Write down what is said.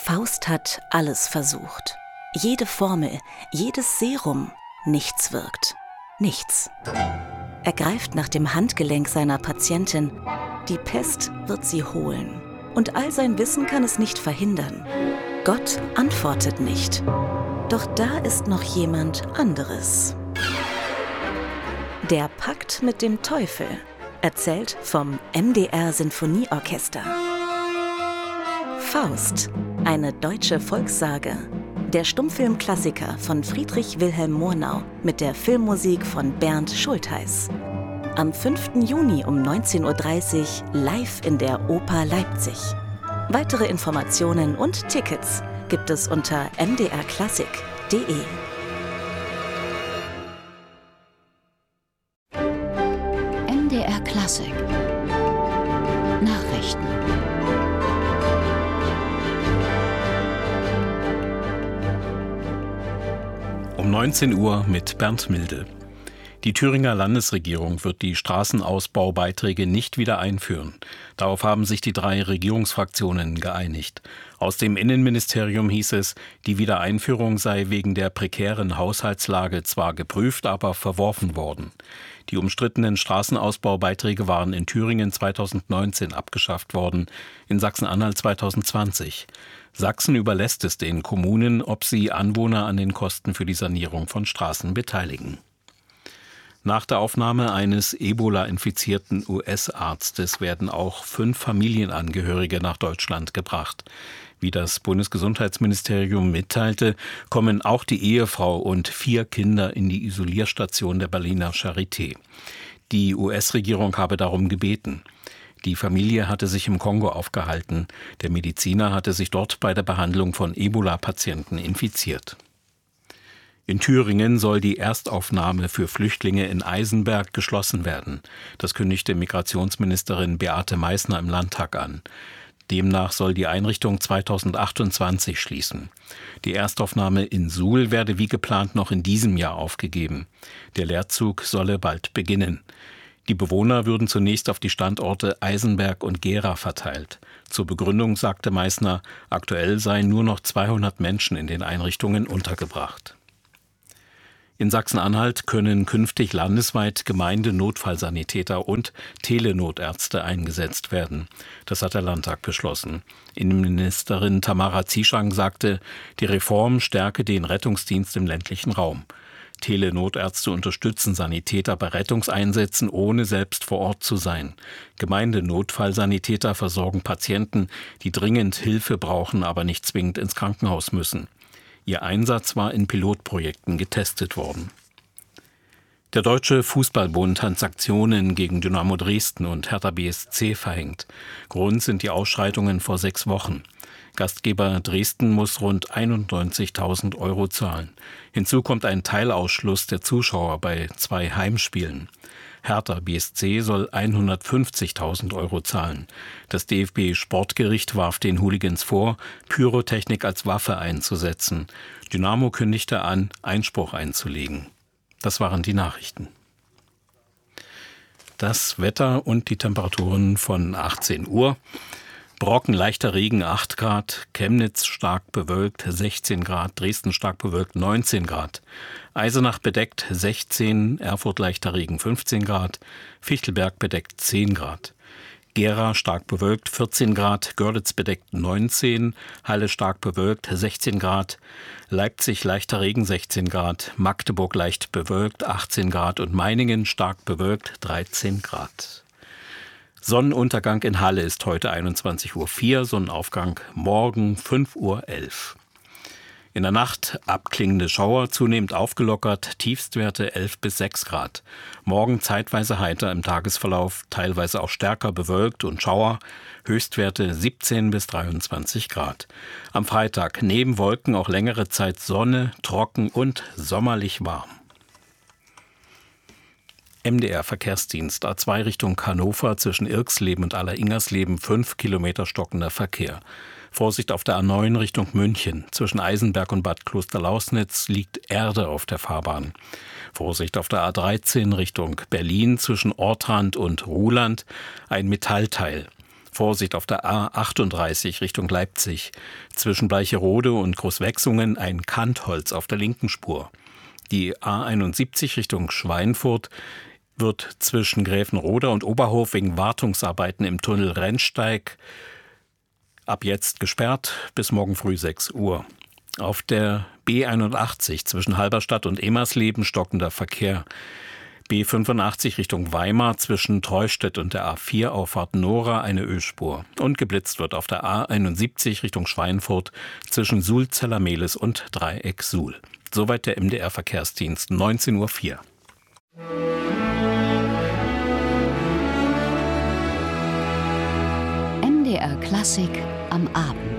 Faust hat alles versucht. Jede Formel, jedes Serum, nichts wirkt. Nichts. Er greift nach dem Handgelenk seiner Patientin. Die Pest wird sie holen. Und all sein Wissen kann es nicht verhindern. Gott antwortet nicht. Doch da ist noch jemand anderes. Der Pakt mit dem Teufel. Erzählt vom MDR Sinfonieorchester. Faust, eine deutsche Volkssage. Der Stummfilmklassiker von Friedrich Wilhelm Murnau mit der Filmmusik von Bernd Schultheiß. Am 5. Juni um 19:30 Uhr live in der Oper Leipzig. Weitere Informationen und Tickets gibt es unter mdrklassik.de. MDR Klassik Nachrichten. Um 19 Uhr mit Bernd Milde. Die Thüringer Landesregierung wird die Straßenausbaubeiträge nicht wieder einführen. Darauf haben sich die 3 Regierungsfraktionen geeinigt. Aus dem Innenministerium hieß es, die Wiedereinführung sei wegen der prekären Haushaltslage zwar geprüft, aber verworfen worden. Die umstrittenen Straßenausbaubeiträge waren in Thüringen 2019 abgeschafft worden, in Sachsen-Anhalt 2020. Sachsen überlässt es den Kommunen, ob sie Anwohner an den Kosten für die Sanierung von Straßen beteiligen. Nach der Aufnahme eines Ebola-infizierten US-Arztes werden auch 5 Familienangehörige nach Deutschland gebracht. Wie das Bundesgesundheitsministerium mitteilte, kommen auch die Ehefrau und 4 Kinder in die Isolierstation der Berliner Charité. Die US-Regierung habe darum gebeten. Die Familie hatte sich im Kongo aufgehalten. Der Mediziner hatte sich dort bei der Behandlung von Ebola-Patienten infiziert. In Thüringen soll die Erstaufnahme für Flüchtlinge in Eisenberg geschlossen werden. Das kündigte Migrationsministerin Beate Meißner im Landtag an. Demnach soll die Einrichtung 2028 schließen. Die Erstaufnahme in Suhl werde wie geplant noch in diesem Jahr aufgegeben. Der Leerzug solle bald beginnen. Die Bewohner würden zunächst auf die Standorte Eisenberg und Gera verteilt. Zur Begründung sagte Meißner, aktuell seien nur noch 200 Menschen in den Einrichtungen untergebracht. In Sachsen-Anhalt können künftig landesweit Gemeindenotfallsanitäter und Telenotärzte eingesetzt werden. Das hat der Landtag beschlossen. Innenministerin Tamara Zieschang sagte, die Reform stärke den Rettungsdienst im ländlichen Raum. Telenotärzte unterstützen Sanitäter bei Rettungseinsätzen, ohne selbst vor Ort zu sein. Gemeindenotfallsanitäter versorgen Patienten, die dringend Hilfe brauchen, aber nicht zwingend ins Krankenhaus müssen. Ihr Einsatz war in Pilotprojekten getestet worden. Der Deutsche Fußballbund hat Sanktionen gegen Dynamo Dresden und Hertha BSC verhängt. Grund sind die Ausschreitungen vor 6 Wochen. Gastgeber Dresden muss rund 91.000 € zahlen. Hinzu kommt ein Teilausschluss der Zuschauer bei 2 Heimspielen. Hertha BSC soll 150.000 € zahlen. Das DFB-Sportgericht warf den Hooligans vor, Pyrotechnik als Waffe einzusetzen. Dynamo kündigte an, Einspruch einzulegen. Das waren die Nachrichten. Das Wetter und die Temperaturen von 18 Uhr. Brocken, leichter Regen 8 Grad, Chemnitz stark bewölkt 16 Grad, Dresden stark bewölkt 19 Grad, Eisenach bedeckt 16, Erfurt leichter Regen 15 Grad, Fichtelberg bedeckt 10 Grad, Gera stark bewölkt 14 Grad, Görlitz bedeckt 19, Halle stark bewölkt 16 Grad, Leipzig leichter Regen 16 Grad, Magdeburg leicht bewölkt 18 Grad und Meiningen stark bewölkt 13 Grad. Sonnenuntergang in Halle ist heute 21:04 Uhr, Sonnenaufgang morgen 5:11 Uhr. In der Nacht abklingende Schauer, zunehmend aufgelockert, Tiefstwerte 11 bis 6 Grad. Morgen zeitweise heiter im Tagesverlauf, teilweise auch stärker bewölkt und Schauer, Höchstwerte 17 bis 23 Grad. Am Freitag neben Wolken auch längere Zeit Sonne, trocken und sommerlich warm. MDR Verkehrsdienst, A2 Richtung Hannover zwischen Irxleben und Aller-Ingersleben 5 Kilometer stockender Verkehr. Vorsicht auf der A9 Richtung München. Zwischen Eisenberg und Bad Klosterlausnitz liegt Erde auf der Fahrbahn. Vorsicht auf der A13 Richtung Berlin zwischen Ortrand und Ruhland. Ein Metallteil. Vorsicht auf der A38 Richtung Leipzig. Zwischen Bleicherode und Großwechsungen ein Kantholz auf der linken Spur. Die A71 Richtung Schweinfurt wird zwischen Gräfenroda und Oberhof wegen Wartungsarbeiten im Tunnel Rennsteig ab jetzt gesperrt bis morgen früh 6 Uhr. Auf der B81 zwischen Halberstadt und Emersleben stockender Verkehr. B85 Richtung Weimar zwischen Treustedt und der A4 Auffahrt Nora eine Ölspur. Und geblitzt wird auf der A71 Richtung Schweinfurt zwischen Suhl-Zellermehlis und Dreieck Suhl. Soweit der MDR-Verkehrsdienst, 19:04 Uhr. MDR Klassik am Abend.